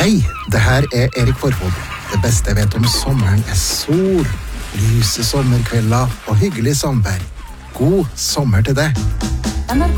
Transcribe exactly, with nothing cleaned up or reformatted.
Hei, det her er Erik Forfod. Det beste jeg vet om sommeren er sol, lyse sommerkvelder og hyggelig samvær. God sommer til deg.